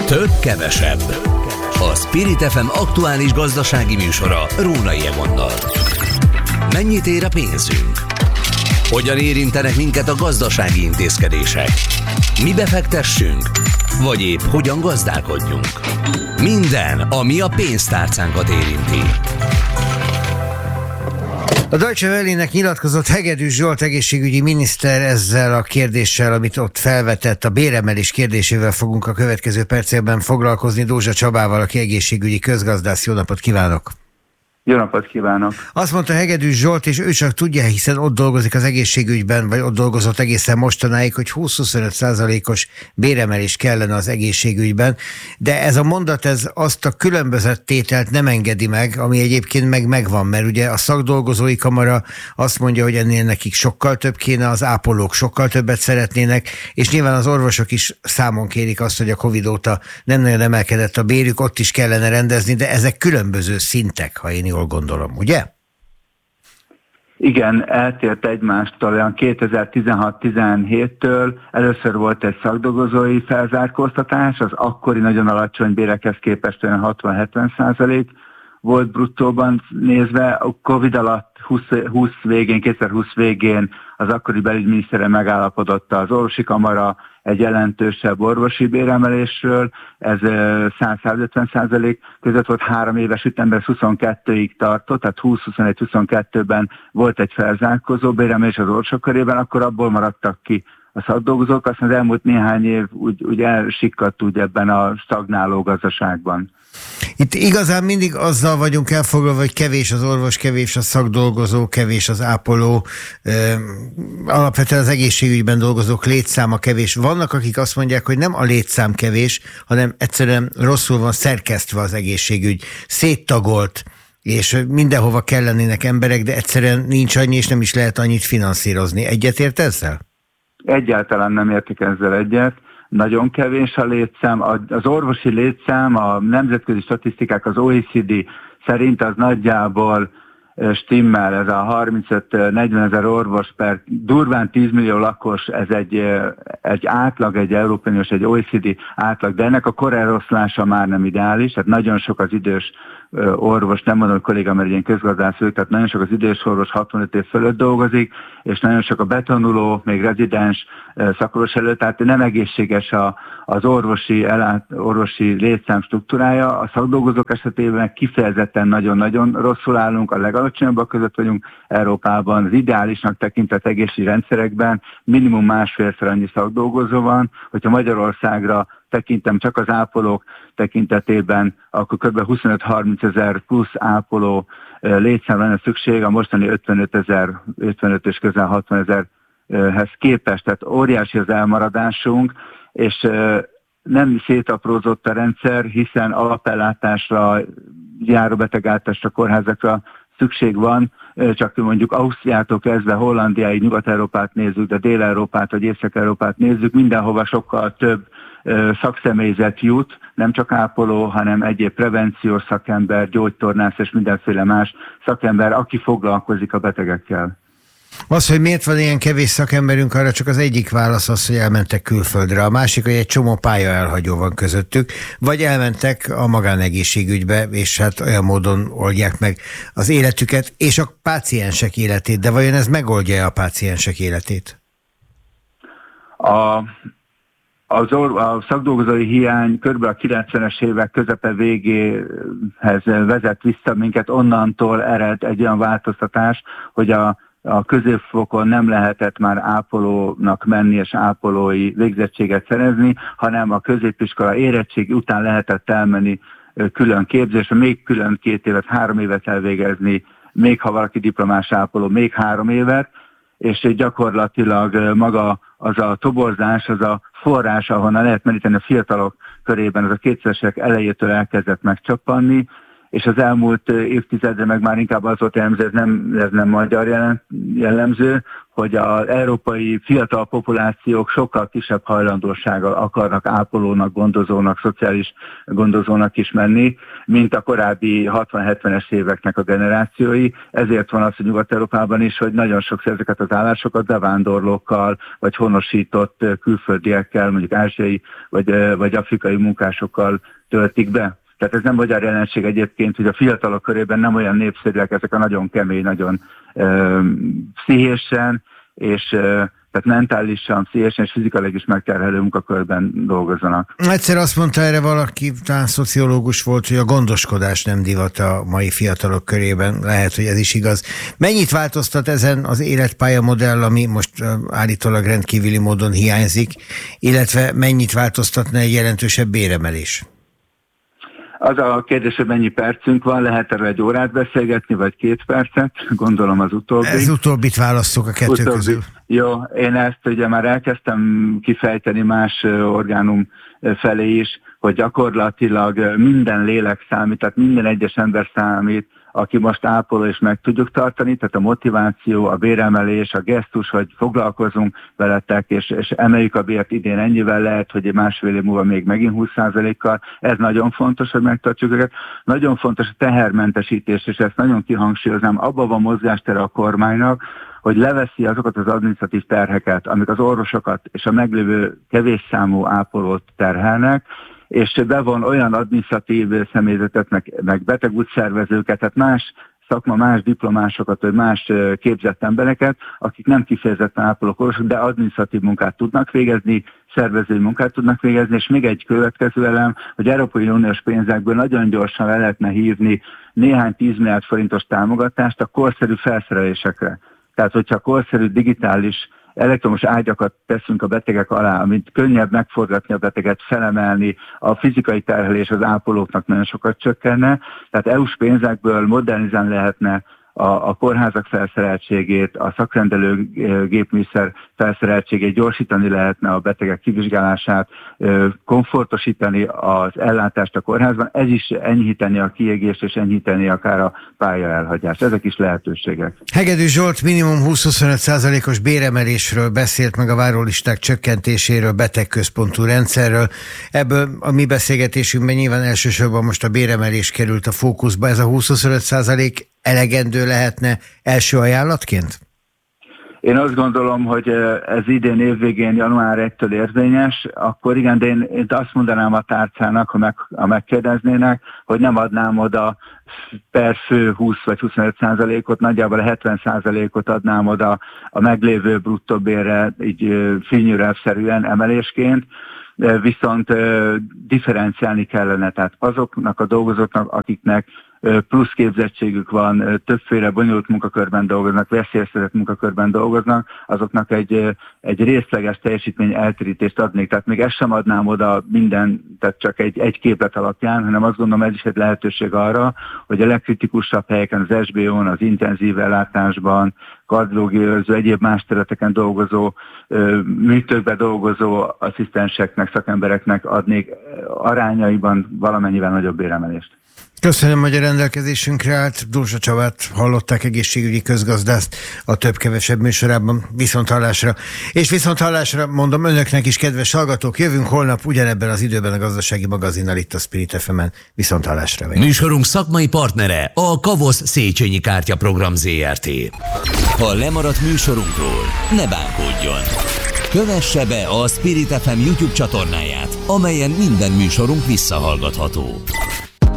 Több kevesebb. A Spirit FM aktuális gazdasági műsora Rónai Egonnal. Mennyit ér a pénzünk? Hogyan érintenek minket a gazdasági intézkedések? Mi befektessünk? Vagy épp hogyan gazdálkodjunk? Minden, ami a pénztárcánkat érinti. A Deutsche Welle-nek nyilatkozott Hegedűs Zsolt egészségügyi miniszter ezzel a kérdéssel, amit ott felvetett. A béremelés kérdésével fogunk a következő percekben foglalkozni Dózsa Csabával, aki egészségügyi közgazdász. Jó napot kívánok! Jó napot kívánok! Azt mondta Hegedűs Zsolt, és ő csak tudja, hiszen ott dolgozik az egészségügyben, vagy ott dolgozott egészen mostanáig, hogy 20-25%-os béremelés kellene az egészségügyben, de ez a mondat azt a különbözött tételt nem engedi meg, ami egyébként megvan, mert ugye a szakdolgozói kamara azt mondja, hogy ennél nekik sokkal több kéne, az ápolók sokkal többet szeretnének, és nyilván az orvosok is számon kérik azt, hogy a Covid óta nem nagyon emelkedett a bérük, ott is kellene rendezni, de ezek különböző szintek, ha én jól gondolom, ugye? Igen, eltért egymástól, olyan 2016-17-től először volt egy szakdolgozói felzárkóztatás, az akkori nagyon alacsony bérekhez képest olyan 60-70% volt bruttóban nézve. A Covid alatt 2020 végén az akkori belügyminisztere megállapodott az orvosi kamara egy jelentősebb orvosi béremelésről, ez 100-150% között volt, 3 éves ütemben 22-ig tartott, tehát 20-21-22-ben volt egy felzárkózó béremelés az orvosok körében, akkor abból maradtak ki a szakdolgozók, aztán az elmúlt néhány év úgy elsikkadt ebben a stagnáló gazdaságban. Itt igazán mindig azzal vagyunk elfoglalva, hogy kevés az orvos, kevés a szakdolgozó, kevés az ápoló, alapvetően az egészségügyben dolgozók létszáma kevés. Vannak, akik azt mondják, hogy nem a létszám kevés, hanem egyszerűen rosszul van szerkesztve az egészségügy, széttagolt, és mindenhova kellenének emberek, de egyszerűen nincs annyi, és nem is lehet annyit finanszírozni. Egyetért ezzel? Egyáltalán nem értek ezzel egyet. Nagyon kevés a létszám. Az orvosi létszám, a nemzetközi statisztikák, az OECD szerint az nagyjából stimmel, ez a 35-40 ezer orvos per durván 10 millió lakos, ez egy átlag, egy Európai Uniós, egy OECD átlag, de ennek a koreloszlása már nem ideális, tehát nagyon sok az idős orvos, nem mondom, hogy kolléga, mert ilyen közgazdász ők, tehát nagyon sok az idős orvos 65 év fölött dolgozik, és nagyon sok a betanuló, még rezidens szakorvos előtt, tehát nem egészséges az orvosi létszám struktúrája. A szakdolgozók esetében kifejezetten nagyon-nagyon rosszul állunk, a legalacsonyabbak között vagyunk Európában, az ideálisnak tekintett egészségügyi rendszerekben minimum 1,5-szer annyi szakdolgozó van, hogyha Magyarországra tekintem csak az ápolók tekintetében, akkor kb. 25-30 ezer plusz ápoló létszámra lenne szükség, a mostani 55 és közel 60 ezerhez képest. Tehát óriási az elmaradásunk, és nem szétaprózott a rendszer, hiszen alapellátásra, járóbetegátásra, kórházakra szükség van, csak mondjuk Ausztriától kezdve Hollandiáig, Nyugat-Európát nézzük, de Dél-Európát vagy Észak-Európát nézzük, mindenhova sokkal több szakszemélyzet jut, nem csak ápoló, hanem egyéb prevenciós szakember, gyógytornász és mindenféle más szakember, aki foglalkozik a betegekkel. Az, hogy miért van ilyen kevés szakemberünk, arra csak az egyik válasz az, hogy elmentek külföldre. A másik, hogy egy csomó pálya elhagyó van közöttük, vagy elmentek a magánegészségügybe, és hát olyan módon oldják meg az életüket, és a páciensek életét. De vajon ez megoldja a páciensek életét? A szakdolgozói hiány kb. A 90-es évek közepe végéhez vezet vissza minket, onnantól ered egy olyan változtatás, hogy a középfokon nem lehetett már ápolónak menni és ápolói végzettséget szerezni, hanem a középiskola érettség után lehetett elmenni külön képzésre, még külön 2 évet, 3 évet elvégezni, még ha valaki diplomás ápoló, még 3 évet, és gyakorlatilag maga az a toborzás, az a forrás, ahonnan lehet meríteni a fiatalok körében, az a 2000-es évek elejétől elkezdett megcsappanni, és az elmúlt évtizedben meg már inkább az volt jellemző, ez nem magyar jellemző, hogy az európai fiatal populációk sokkal kisebb hajlandósággal akarnak ápolónak, gondozónak, szociális gondozónak is menni, mint a korábbi 60-70-es éveknek a generációi. Ezért van az, hogy Nyugat-Európában is, hogy nagyon sokszor ezeket az állásokat bevándorlókkal, vagy honosított külföldiekkel, mondjuk ázsiai vagy afrikai munkásokkal töltik be. Tehát ez nem magyar jelenség egyébként, hogy a fiatalok körében nem olyan népszerűek ezek a nagyon kemény, nagyon pszichésen, és tehát mentálisan, pszichésen és fizikailag is megterhelő munkakörben dolgozzanak. Egyszer azt mondta erre valaki, talán szociológus volt, hogy a gondoskodás nem divat a mai fiatalok körében. Lehet, hogy ez is igaz. Mennyit változtat ezen az életpályamodell, ami most állítólag rendkívüli módon hiányzik, illetve mennyit változtatna egy jelentősebb béremelés? Az a kérdés, hogy mennyi percünk van, lehet erről egy órát beszélgetni, vagy 2 percet? Gondolom az utóbbi. Ez utóbbit választok a kettő közül. Jó, én ezt ugye már elkezdtem kifejteni más orgánum felé is, hogy gyakorlatilag minden lélek számít, tehát minden egyes ember számít, aki most ápoló és meg tudjuk tartani, tehát a motiváció, a béremelés, a gesztus, hogy foglalkozunk veletek, és emeljük a bért idén ennyivel, lehet, hogy másfél év múlva még megint 20%-kal. Ez nagyon fontos, hogy megtartsuk őket. Nagyon fontos a tehermentesítés, és ezt nagyon kihangsúlyoznám, abban van mozgástere a kormánynak, hogy leveszi azokat az adminisztratív terheket, amik az orvosokat és a meglévő kevés számú ápolót terhelnek, és bevon olyan adminisztratív személyzetet, meg betegútszervezőket, tehát más szakma, más diplomásokat, vagy más képzett embereket, akik nem kifejezetten ápolók, orvosok, de adminisztratív munkát tudnak végezni, szervezői munkát tudnak végezni, és még egy következő elem, hogy Európai Uniós pénzekből nagyon gyorsan le lehetne hívni néhány 10 milliárd forintos támogatást a korszerű felszerelésekre. Tehát, hogyha korszerű digitális elektromos ágyakat teszünk a betegek alá, amit könnyebb megforgatni a beteget, felemelni, a fizikai terhelés az ápolóknak nagyon sokat csökkenne, tehát EU-s pénzekből modernizálni lehetne a kórházak felszereltségét, a szakrendelő gépműszer felszereltségét, gyorsítani lehetne a betegek kivizsgálását, komfortosítani az ellátást a kórházban, ez is enyhíteni a kiégést és enyhíteni akár a pályaelhagyást. Ezek is lehetőségek. Hegedű Zsolt minimum 20-25%-os béremelésről beszélt, meg a várólisták csökkentéséről, betegközpontú rendszerről. Ebből a mi beszélgetésünkben nyilván elsősorban most a béremelés került a fókuszba. Ez a 20-25% elegendő lehetne első ajánlatként? Én azt gondolom, hogy ez idén évvégén, január 1-től érvényes, akkor igen, de én azt mondanám a tárcának, ha megkérdeznének, hogy nem adnám oda per fő 20 vagy 25%-ot, nagyjából a 70%-ot adnám oda a meglévő bruttó bérre, így fényűrelvszerűen emelésként, viszont differenciálni kellene, tehát azoknak a dolgozóknak, akiknek plusz képzettségük van, többféle bonyolult munkakörben dolgoznak, veszélyeztetett munkakörben dolgoznak, azoknak egy részleges teljesítmény eltérítést adnék. Tehát még ezt sem adnám oda minden, tehát csak egy képlet alapján, hanem azt gondolom, ez is egy lehetőség arra, hogy a legkritikusabb helyeken, az SBO-n, az intenzív ellátásban, kardiológiai őrző, egyéb más területeken dolgozó, műtőkben dolgozó asszisztenseknek, szakembereknek adnék arányaiban valamennyivel nagyobb béremelést. Köszönöm, hogy a rendelkezésünkre állt. Dózsa Csabát hallották, egészségügyi közgazdászt a Több-kevesebb műsorában. Viszonthallásra. És viszonthallásra mondom önöknek is, kedves hallgatók, jövünk holnap ugyanebben az időben a Gazdasági Magazinnal itt a Spirit FM-en. Viszonthallásra. Műsorunk szakmai partnere a Kavosz Széchenyi Kártyaprogram ZRT. Ha lemaradt műsorunkról, ne bánkodjon. Kövesse be a Spirit FM YouTube csatornáját, amelyen minden műsorunk visszahallgatható.